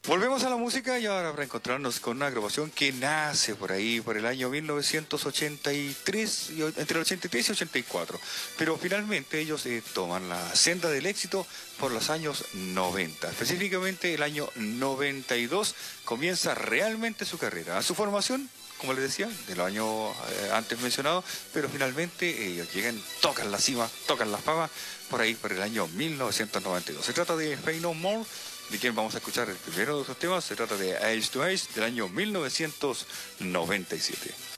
Volvemos a la música y ahora para encontrarnos con una agrupación que nace por ahí, por el año 1983, entre el 83 y 84. Pero finalmente ellos toman la senda del éxito por los años 90. Específicamente el año 92 comienza realmente su carrera. Su formación, como les decía, de los años antes mencionados, pero finalmente ellos llegan, tocan la cima, tocan la fama, por ahí por el año 1992. Se trata de Faith No More, de quien vamos a escuchar el primero de sus temas. Se trata de Ace to Ace del año 1997.